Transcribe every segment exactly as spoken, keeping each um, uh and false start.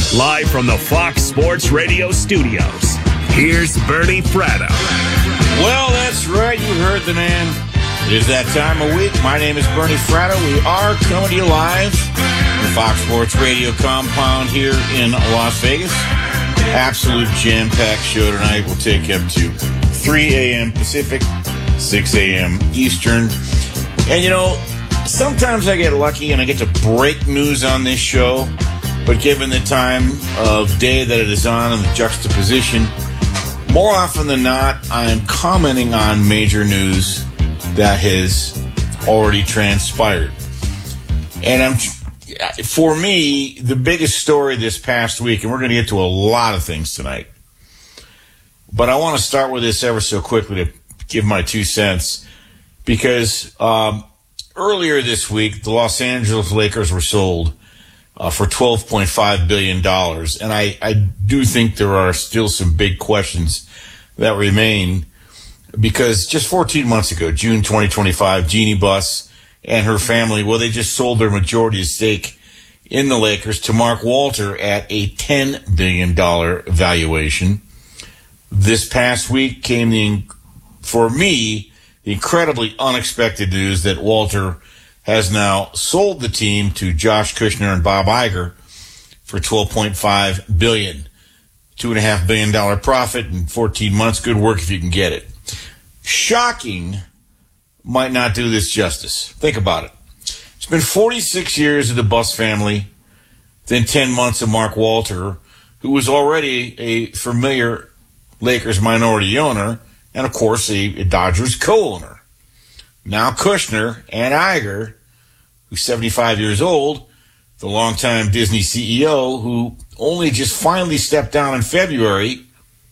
Live from the Fox Sports Radio studios, here's Bernie Fratto. Well, that's right. You heard the man. It is that time of week. My name is Bernie Fratto. We are coming to you live from the Fox Sports Radio compound here in Las Vegas. Absolute jam-packed show tonight. We'll take you up to three a.m. Pacific, six a.m. Eastern. And, you know, sometimes I get lucky and I get to break news on this show. But given the time of day that it is on and the juxtaposition, more often than not, I'm commenting on major news that has already transpired. And I'm, for me, the biggest story this past week, and we're going to get to a lot of things tonight, but I want to start with this ever so quickly to give my two cents, because um, earlier this week, the Los Angeles Lakers were sold Uh, for twelve point five billion dollars. And I, I do think there are still some big questions that remain, because just fourteen months ago, June twenty twenty-five, Jeannie Buss and her family, well, they just sold their majority stake in the Lakers to Mark Walter at a ten billion dollars valuation. This past week came, the, for me, the incredibly unexpected news that Walter has now sold the team to Josh Kushner and Bob Iger for twelve point five billion dollars. Two and a half billion dollar profit in fourteen months. Good work if you can get it. Shocking might not do this justice. Think about it. It's been forty-six years of the Buss family, then ten months of Mark Walter, who was already a familiar Lakers minority owner, and of course a, a Dodgers co-owner. Now Kushner and Iger, who's seventy-five years old, the longtime Disney C E O, who only just finally stepped down in February,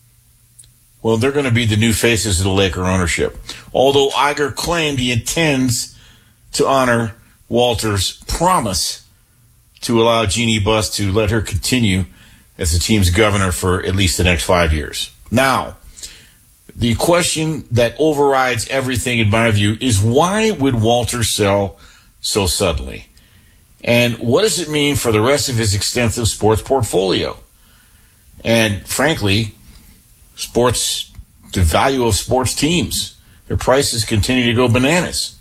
well, they're going to be the new faces of the Laker ownership. Although Iger claimed he intends to honor Walter's promise to allow Jeannie Buss to let her continue as the team's governor for at least the next five years. Now, the question that overrides everything, in my view, is why would Walter sell so suddenly? And what does it mean for the rest of his extensive sports portfolio? And frankly, sports, the value of sports teams, their prices continue to go bananas.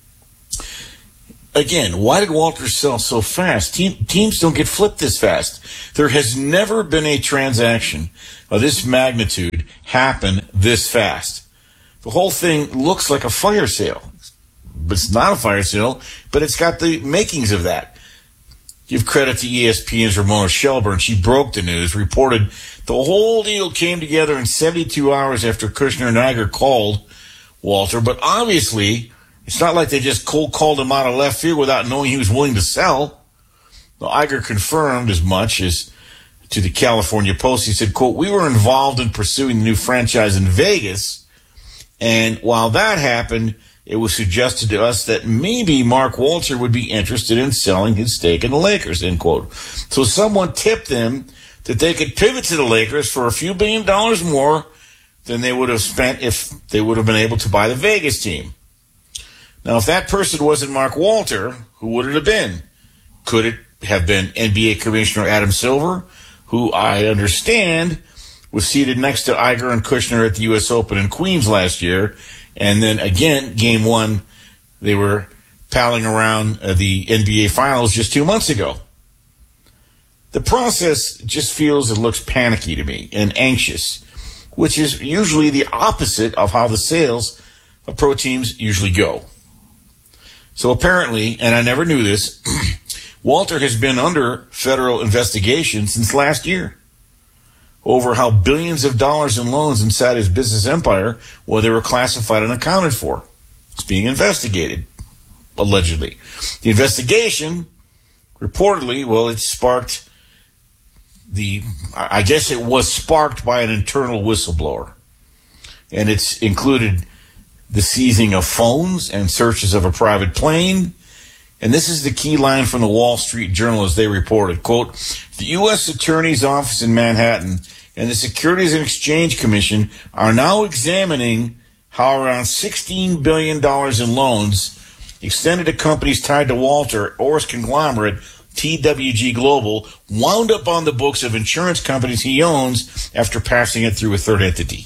Again, why did Walter sell so fast? Team, teams don't get flipped this fast. There has never been a transaction of this magnitude happen this fast. The whole thing looks like a fire sale. But it's not a fire sale, but it's got the makings of that. Give credit to E S P N's Ramona Shelburne. She broke the news, reported the whole deal came together in seventy-two hours after Kushner and Iger called Walter. But obviously, it's not like they just cold called him out of left field without knowing he was willing to sell. Well, Iger confirmed as much as to the California Post. He said, quote, "We were involved in pursuing the new franchise in Vegas, and while that happened, it was suggested to us that maybe Mark Walter would be interested in selling his stake in the Lakers," end quote. So someone tipped them that they could pivot to the Lakers for a few billion dollars more than they would have spent if they would have been able to buy the Vegas team. Now, if that person wasn't Mark Walter, who would it have been? Could it have been N B A Commissioner Adam Silver, who I understand was seated next to Iger and Kushner at the U S Open in Queens last year? And then again, game one, they were palling around uh, the N B A Finals just two months ago. The process just feels, it looks panicky to me and anxious, which is usually the opposite of how the sales of pro teams usually go. So apparently, and I never knew this, Walter has been under federal investigation since last year over how billions of dollars in loans inside his business empire, well, they were classified and accounted for. It's being investigated, allegedly. The investigation, reportedly, well, it sparked the, I guess it was sparked by an internal whistleblower. And it's included the seizing of phones and searches of a private plane. And this is the key line from the Wall Street Journal as they reported, quote, "The U S Attorney's Office in Manhattan and the Securities and Exchange Commission are now examining how around sixteen billion dollars in loans extended to companies tied to Walter or his conglomerate T W G Global, wound up on the books of insurance companies he owns after passing it through a third entity.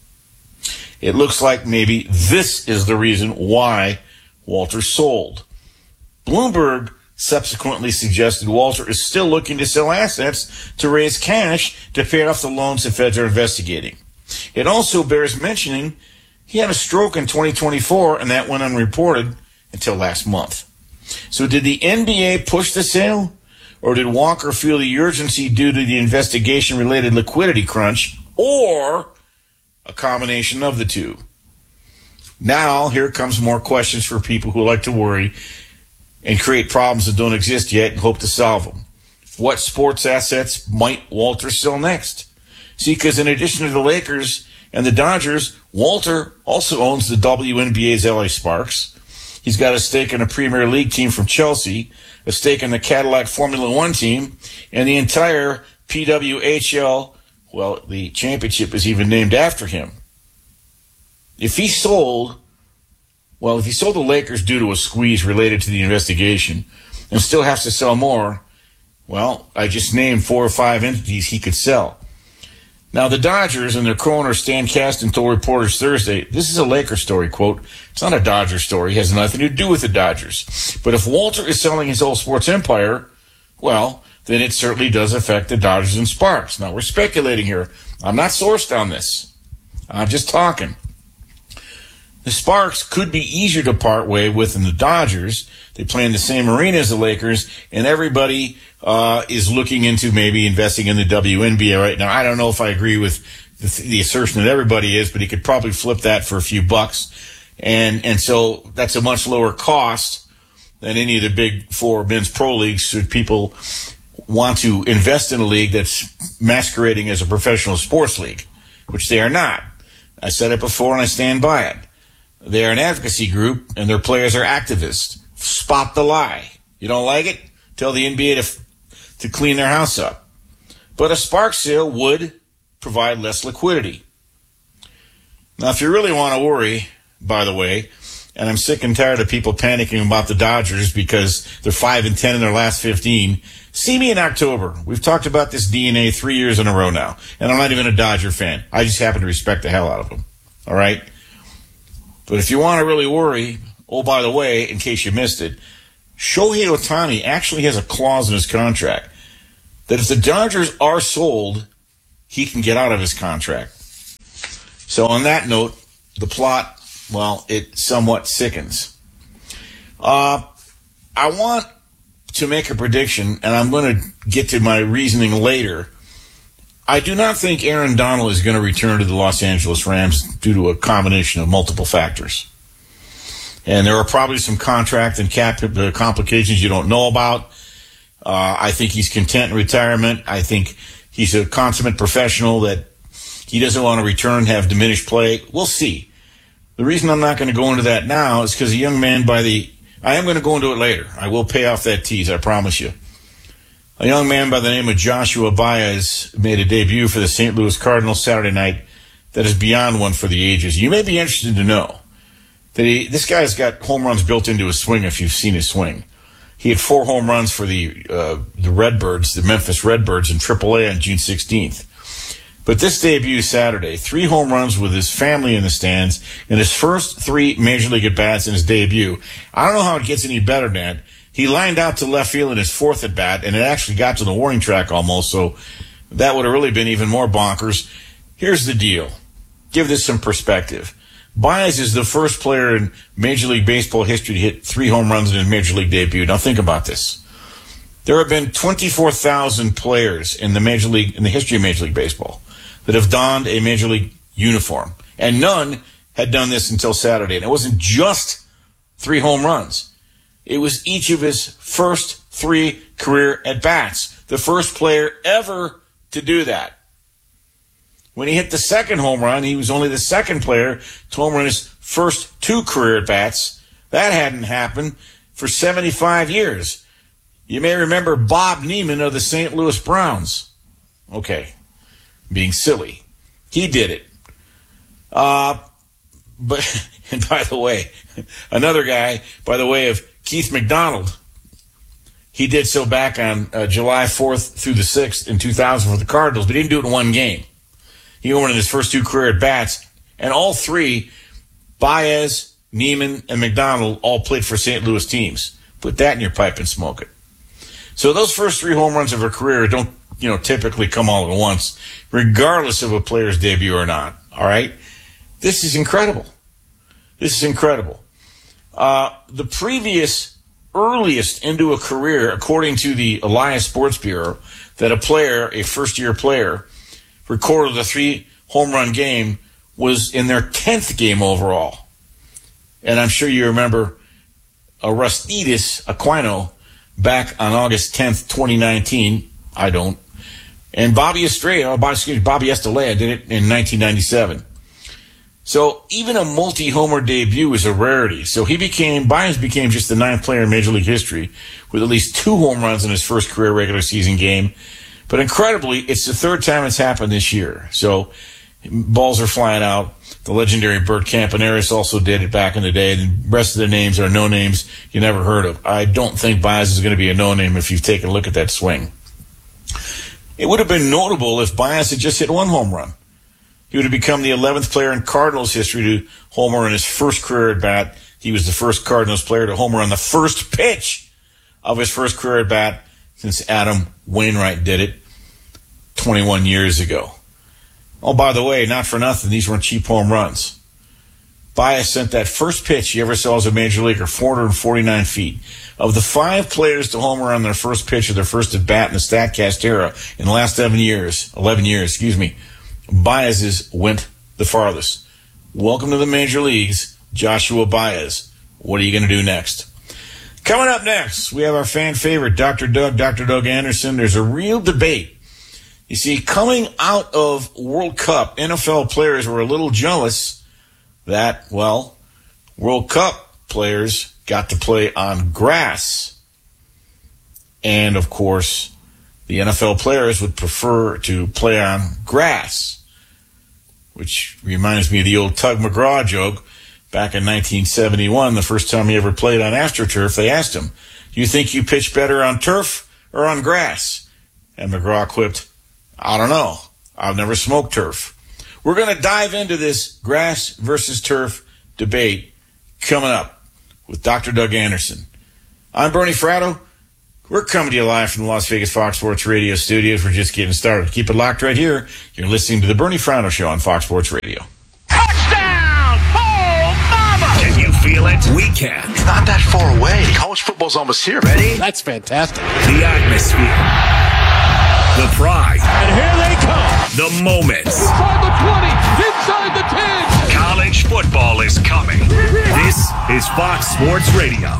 It looks like maybe this is the reason why Walter sold. Bloomberg subsequently suggested Walter is still looking to sell assets to raise cash to pay off the loans the feds are investigating. It also bears mentioning he had a stroke in twenty twenty-four, and that went unreported until last month. So did the N B A push the sale, or did Walker feel the urgency due to the investigation-related liquidity crunch, or a combination of the two? Now, here comes more questions for people who like to worry and create problems that don't exist yet and hope to solve them. What sports assets might Walter sell next? See, because in addition to the Lakers and the Dodgers, Walter also owns the W N B A's L A Sparks. He's got a stake in a Premier League team from Chelsea, a stake in the Cadillac Formula One team, and the entire P W H L, well, the championship is even named after him. If he sold, well, if he sold the Lakers due to a squeeze related to the investigation and still has to sell more, well, I just named four or five entities he could sell. Now, the Dodgers and their co-owner Stan Kasten told reporters Thursday, this is a Lakers story, quote, it's not a Dodger story, it has nothing to do with the Dodgers. But if Walter is selling his whole sports empire, well, then it certainly does affect the Dodgers and Sparks. Now, we're speculating here. I'm not sourced on this. I'm just talking. The Sparks could be easier to part way with than the Dodgers. They play in the same arena as the Lakers, and everybody uh, is looking into maybe investing in the W N B A right now. I don't know if I agree with the, the assertion that everybody is, but he could probably flip that for a few bucks. And and so that's a much lower cost than any of the big four men's pro leagues should people want to invest in a league that's masquerading as a professional sports league, which they are not. I said it before, and I stand by it. They are an advocacy group, and their players are activists. Spot the lie. You don't like it? Tell the N B A to, to clean their house up. But a Sparks sale would provide less liquidity. Now, if you really want to worry, by the way, and I'm sick and tired of people panicking about the Dodgers because they're five and ten in their last fifteen, see me in October. We've talked about this D N A three years in a row now, and I'm not even a Dodger fan. I just happen to respect the hell out of them. All right? But if you want to really worry, oh, by the way, in case you missed it, Shohei Ohtani actually has a clause in his contract that if the Dodgers are sold, he can get out of his contract. So on that note, the plot, well, it somewhat sickens. Uh, I want to make a prediction, and I'm going to get to my reasoning later. I do not think Aaron Donald is going to return to the Los Angeles Rams due to a combination of multiple factors. And there are probably some contract and cap complications you don't know about. Uh, I think he's content in retirement. I think he's a consummate professional that he doesn't want to return, have diminished play. We'll see. The reason I'm not going to go into that now is because a young man by the... I am going to go into it later. I will pay off that tease, I promise you. A young man by the name of Joshua Baez made a debut for the Saint Louis Cardinals Saturday night that is beyond one for the ages. You may be interested to know that he, this guy's got home runs built into his swing if you've seen his swing. He had four home runs for the uh, the Redbirds, the Memphis Redbirds in triple A on June sixteenth. But this debut Saturday, three home runs with his family in the stands in his first three Major League at-bats in his debut. I don't know how it gets any better than that. He lined out to left field in his fourth at-bat, and it actually got to the warning track almost, so that would have really been even more bonkers. Here's the deal. Give this some perspective. Baez is the first player in Major League Baseball history to hit three home runs in his Major League debut. Now think about this. There have been twenty-four thousand players in the Major League, in the history of Major League Baseball that have donned a Major League uniform, and none had done this until Saturday. And it wasn't just three home runs. It was each of his first three career at-bats. The first player ever to do that. When he hit the second home run, he was only the second player to home run his first two career at-bats. That hadn't happened for seventy-five years. You may remember Bob Neiman of the Saint Louis Browns. Okay, being silly. He did it. Uh, but, and by the way, another guy, by the way of Keith McDonald, he He did so back on uh, July fourth through the sixth in two thousand for the Cardinals, but he didn't do it in one game. He won in his first two career at-bats, and all three, Baez, Neiman, and McDonald, all played for Saint Louis teams. Put that in your pipe and smoke it. So those first three home runs of a career don't, you know, typically come all at once, regardless of a player's debut or not. All right? This is incredible. This is incredible. Uh, the previous earliest into a career, according to the Elias Sports Bureau, that a player, a first-year player, recorded a three-home run game was in their tenth game overall. And I'm sure you remember Aristides Aquino back on August tenth, twenty nineteen. I don't. And Bobby Estrella, Bobby, Bobby Estelea did it in nineteen ninety-seven. So even a multi-homer debut is a rarity. So he became, Baez became just the ninth player in Major League history with at least two home runs in his first career regular season game. But incredibly, it's the third time it's happened this year. So balls are flying out. The legendary Bert Campaneris also did it back in the day. The rest of the names are no names you never heard of. I don't think Baez is going to be a no-name if you've taken a look at that swing. It would have been notable if Baez had just hit one home run. He would have become the eleventh player in Cardinals history to homer in his first career at-bat. He was the first Cardinals player to homer on the first pitch of his first career at-bat since Adam Wainwright did it twenty-one years ago. Oh, by the way, not for nothing, these weren't cheap home runs. Baez sent that first pitch you ever saw as a major leaguer, four hundred forty-nine feet. Of the five players to homer on their first pitch of their first at-bat in the StatCast era in the last seven years, eleven years, excuse me, Baez's went the farthest. Welcome to the major leagues, Joshua Baez. What are you going to do next? Coming up next, we have our fan favorite, Doctor Doug, Doctor Doug Anderson. There's a real debate. You see, coming out of World Cup, N F L players were a little jealous that, well, World Cup players got to play on grass. And, of course, the N F L players would prefer to play on grass, which reminds me of the old Tug McGraw joke. Back in nineteen seventy-one, the first time he ever played on AstroTurf, they asked him, do you think you pitch better on turf or on grass? And McGraw quipped, I don't know. I've never smoked turf. We're going to dive into this grass versus turf debate coming up with Doctor Doug Anderson. I'm Bernie Fratto. We're coming to you live from the Las Vegas Fox Sports Radio studios. We're just getting started. Keep it locked right here. You're listening to the Bernie Fratto Show on Fox Sports Radio. Touchdown! Oh, mama! Can you feel it? We can. It's not that far away. College football's almost here. Ready? That's fantastic. The atmosphere. The pride. And here they come. The moments. Inside the twenty. Inside the ten. College football is coming. This is Fox Sports Radio.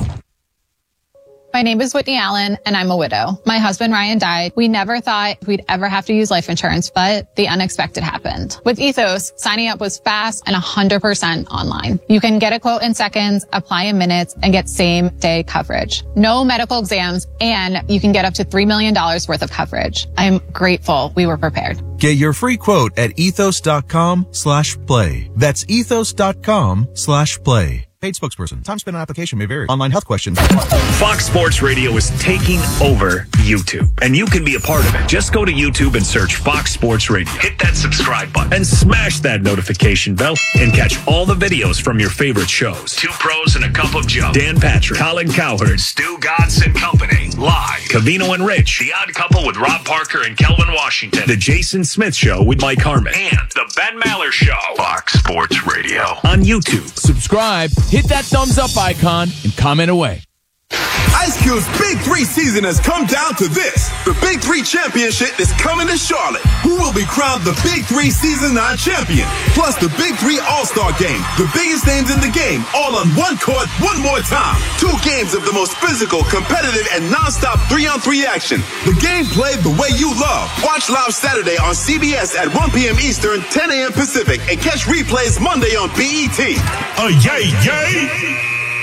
My name is Whitney Allen, and I'm a widow. My husband, Ryan, died. We never thought we'd ever have to use life insurance, but the unexpected happened. With Ethos, signing up was fast and one hundred percent online. You can get a quote in seconds, apply in minutes, and get same-day coverage. No medical exams, and you can get up to three million dollars worth of coverage. I'm grateful we were prepared. Get your free quote at ethos.com slash play. That's ethos.com slash play. Paid spokesperson. Time spent on application may vary. Online health questions. Fox Sports Radio is taking over YouTube, and you can be a part of it. Just go to YouTube and search Fox Sports Radio. Hit that subscribe button and smash that notification bell and catch all the videos from your favorite shows. Two Pros and a Cup of Joe. Dan Patrick, Colin Cowherd, Stu Godson Company, live. Cavino and Rich, The Odd Couple with Rob Parker and Kelvin Washington. The Jason Smith Show with Mike Harmon. And The Ben Maller Show. Fox Sports Radio. On YouTube. Subscribe, hit that thumbs up icon, and comment away. Ice Cube's Big Three season has come down to this. The Big Three Championship is coming to Charlotte. Who will be crowned the Big Three Season nine champion? Plus the Big Three All-Star Game. The biggest names in the game, all on one court, one more time. Two games of the most physical, competitive, and non-stop three-on-three action. The game played the way you love. Watch live Saturday on C B S at one p.m. Eastern, ten a.m. Pacific, and catch replays Monday on B E T. Oh, yay, yay!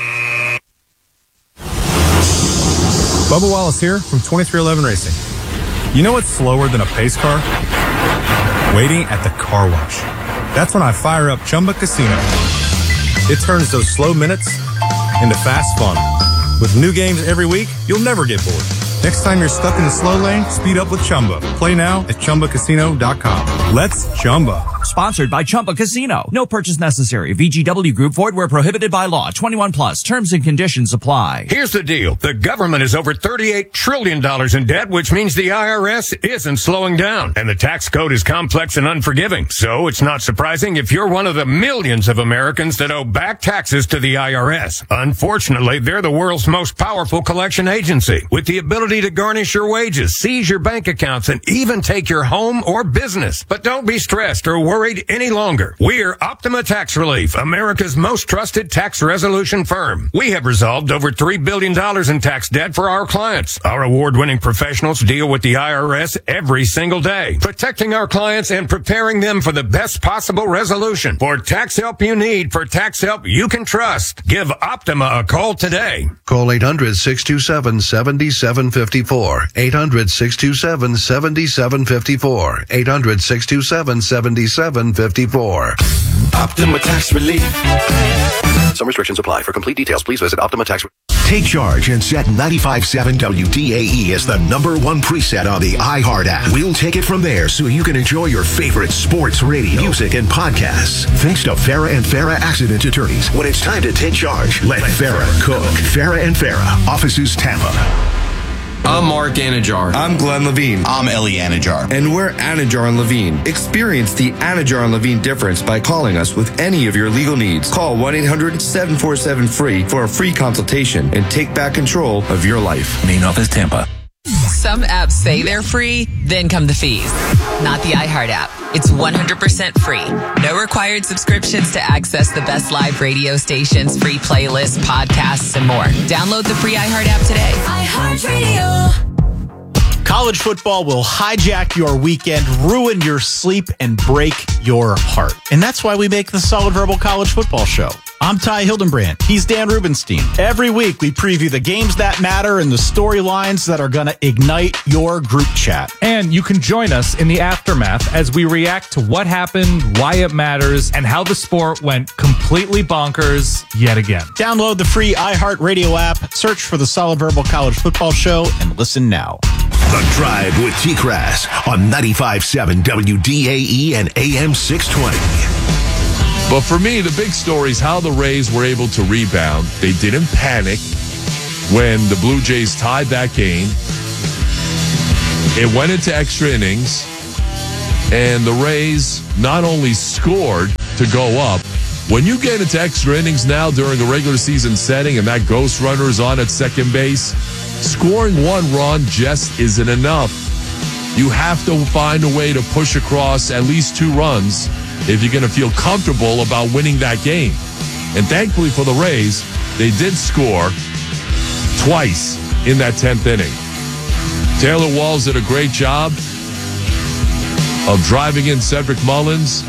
Bubba Wallace here from twenty-three eleven Racing. You know what's slower than a pace car? Waiting at the car wash. That's when I fire up Chumba Casino. It turns those slow minutes into fast fun. With new games every week, you'll never get bored. Next time you're stuck in the slow lane, speed up with Chumba. Play now at Chumba Casino dot com. Let's Chumba. Sponsored by Chumba Casino. No purchase necessary. V G W Group. Void where prohibited by law. twenty-one plus. Terms and conditions apply. Here's the deal. The government is over thirty-eight trillion dollars in debt, which means the I R S isn't slowing down. And the tax code is complex and unforgiving. So it's not surprising if you're one of the millions of Americans that owe back taxes to the I R S. Unfortunately, they're the world's most powerful collection agency with the ability to garnish your wages, seize your bank accounts, and even take your home or business. But don't be stressed or worried any longer. We're Optima Tax Relief, America's most trusted tax resolution firm. We have resolved over three billion dollars in tax debt for our clients. Our award-winning professionals deal with the I R S every single day, protecting our clients and preparing them for the best possible resolution. For tax help you need, for tax help you can trust, give Optima a call today. Call eight hundred, six two seven, seven seven five four. eight hundred, six two seven, seven seven five four. eight hundred, six two seven, seven seven five four. Optima Tax Relief. Some restrictions apply. For complete details, please visit Optima Tax Relief. Take charge and set ninety-five point seven W D A E as the number one preset on the iHeart app. We'll take it from there so you can enjoy your favorite sports radio, music, and podcasts. Thanks to Farah and Farah Accident Attorneys. When it's time to take charge, let Farah cook. Farah and Farah, offices Tampa. I'm Mark Anajar. I'm Glenn Levine. I'm Ellie Anajar. And we're Anajar and Levine. Experience the Anajar and Levine difference by calling us with any of your legal needs. Call one eight hundred, seven four seven, F R E E for a free consultation and take back control of your life. Main office, Tampa. Some apps say they're free, then come the fees. Not the iHeart app. It's one hundred percent free. No required subscriptions to access the best live radio stations, free playlists, podcasts, and more. Download the free iHeart app today. iHeartRadio. College football will hijack your weekend, ruin your sleep, and break your heart. And that's why we make the Solid Verbal College Football Show. I'm Ty Hildenbrand. He's Dan Rubenstein. Every week, we preview the games that matter and the storylines that are going to ignite your group chat. And you can join us in the aftermath as we react to what happened, why it matters, and how the sport went completely bonkers yet again. Download the free iHeartRadio app, search for the Solid Verbal College Football Show, and listen now. The Drive with T-Crass on ninety-five point seven W D A E and A M six twenty. But for me, the big story is how the Rays were able to rebound. They didn't panic when the Blue Jays tied that game. It went into extra innings, and the Rays not only scored to go up. When you get into extra innings now during a regular season setting and that ghost runner is on at second base, scoring one run just isn't enough. You have to find a way to push across at least two runs if you're going to feel comfortable about winning that game. And thankfully for the Rays, they did score twice in that tenth inning. Taylor Walls did a great job of driving in Cedric Mullins.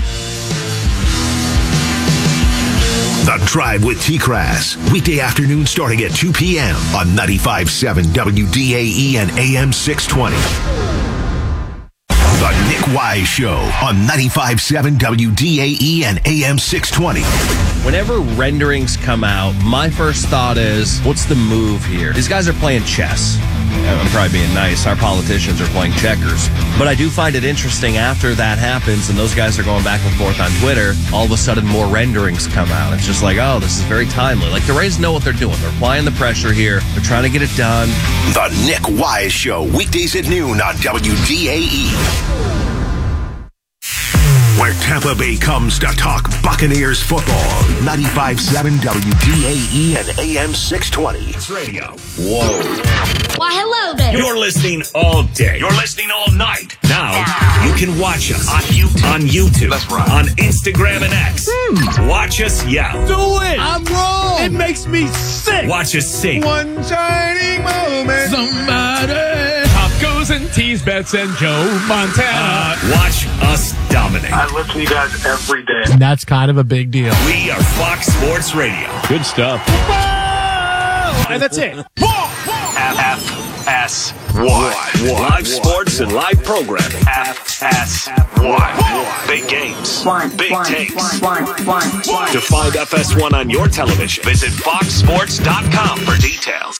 The Drive with T-Crass, weekday afternoon starting at two p.m. on ninety-five point seven W D A E and A M six twenty. The Nick Wise Show on ninety-five point seven W D A E and A M six twenty. Whenever renderings come out, my first thought is, what's the move here? These guys are playing chess. I'm probably being nice. Our politicians are playing checkers. But I do find it interesting after that happens and those guys are going back and forth on Twitter, all of a sudden more renderings come out. It's just like, oh, this is very timely. Like the Rays know what they're doing. They're applying the pressure here. They're trying to get it done. The Nick Wise Show, weekdays at noon on W D A E. Where Tampa Bay comes to talk Buccaneers football. ninety-five point seven W D A E and A M six twenty. It's radio. Whoa. Why, hello there. You're listening all day. You're listening all night. Now, you can watch us on YouTube. On YouTube. That's right. On Instagram and X. Hmm. Watch us yell. Do it. I'm wrong. It makes me sick. Watch us sing. One shining moment. Somebody. Pop goes and tease bets and Joe Montana. Uh, watch us dominate. I listen to you guys every day. And that's kind of a big deal. We are Fox Sports Radio. Good stuff. Whoa! And that's it. F S one. Live sports and live programming. F S one. Big games. One, Big one, takes. one, one, one, one. To find F S one on your television, visit fox sports dot com for details.